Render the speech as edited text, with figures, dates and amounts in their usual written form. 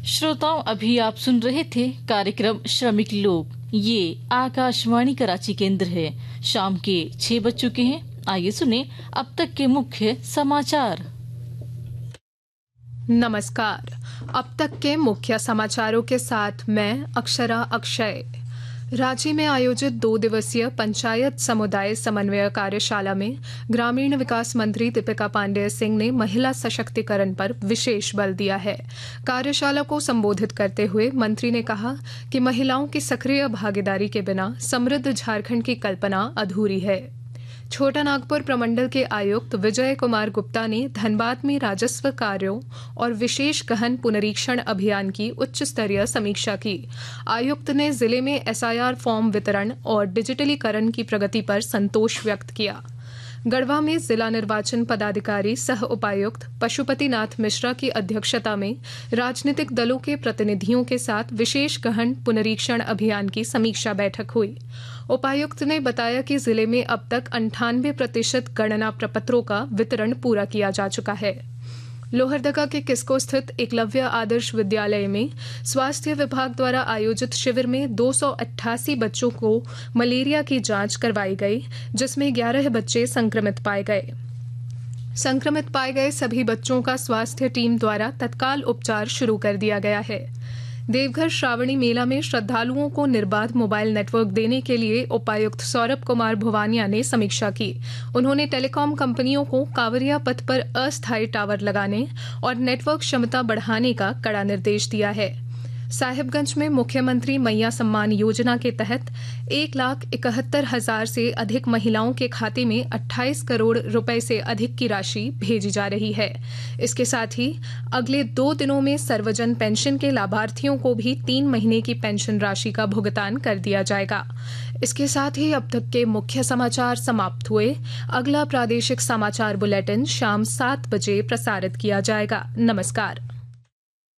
श्रोताओं, अभी आप सुन रहे थे कार्यक्रम श्रमिक लोग। ये आकाशवाणी कराची केंद्र है। शाम के 6 बज चुके हैं। आइए सुने अब तक के मुख्य समाचार। नमस्कार। अब तक के मुख्य समाचारों के साथ मैं अक्षरा अक्षय। रांची में आयोजित 2 दिवसीय पंचायत समुदाय समन्वय कार्यशाला में ग्रामीण विकास मंत्री दीपिका पांडेय सिंह ने महिला सशक्तिकरण पर विशेष बल दिया है। कार्यशाला को संबोधित करते हुए मंत्री ने कहा कि महिलाओं की सक्रिय भागीदारी के बिना समृद्ध झारखंड की कल्पना अधूरी है। छोटा नागपुर प्रमंडल के आयुक्त विजय कुमार गुप्ता ने धनबाद में राजस्व कार्यों और विशेष गहन पुनरीक्षण अभियान की उच्च स्तरीय समीक्षा की। आयुक्त ने जिले में एसआईआर फॉर्म वितरण और डिजिटलीकरण की प्रगति पर संतोष व्यक्त किया। गढ़वा में जिला निर्वाचन पदाधिकारी सह उपायुक्त पशुपति नाथ मिश्रा की अध्यक्षता में राजनीतिक दलों के प्रतिनिधियों के साथ विशेष गहन पुनरीक्षण अभियान की समीक्षा बैठक हुई। उपायुक्त ने बताया कि जिले में अब तक 98% गणना प्रपत्रों का वितरण पूरा किया जा चुका है। लोहरदगा के किस्को स्थित एकलव्य आदर्श विद्यालय में स्वास्थ्य विभाग द्वारा आयोजित शिविर में 288 बच्चों को मलेरिया की जांच करवाई गई, जिसमें 11 बच्चे संक्रमित पाए गए। संक्रमित पाए गए सभी बच्चों का स्वास्थ्य टीम द्वारा तत्काल उपचार शुरू कर दिया गया है। देवघर श्रावणी मेला में श्रद्धालुओं को निर्बाध मोबाइल नेटवर्क देने के लिए उपायुक्त सौरभ कुमार भुवानिया ने समीक्षा की। उन्होंने टेलीकॉम कंपनियों को कांवरिया पथ पर अस्थायी टावर लगाने और नेटवर्क क्षमता बढ़ाने का कड़ा निर्देश दिया है। साहिबगंज में मुख्यमंत्री मैया सम्मान योजना के तहत 1,71,000 से अधिक महिलाओं के खाते में 28 करोड़ रुपए से अधिक की राशि भेजी जा रही है। इसके साथ ही अगले 2 दिनों में सर्वजन पेंशन के लाभार्थियों को भी 3 महीने की पेंशन राशि का भुगतान कर दिया जाएगा। इसके साथ ही अब तक के मुख्य समाचार समाप्त हुए। अगला प्रादेशिक समाचार बुलेटिन शाम 7 बजे प्रसारित किया जाएगा। नमस्कार।